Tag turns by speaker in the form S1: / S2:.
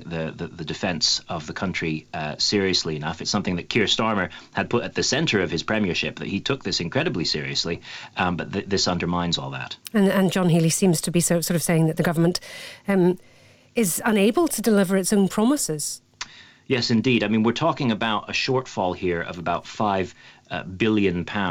S1: the defence of the country seriously enough. It's something that Keir Starmer had put at the centre of his premiership, that he took this incredibly seriously, but this undermines all that.
S2: And John Healey seems to be sort of saying that the government is unable to deliver its own promises.
S1: Yes, indeed. I mean, we're talking about a shortfall here of about £5 billion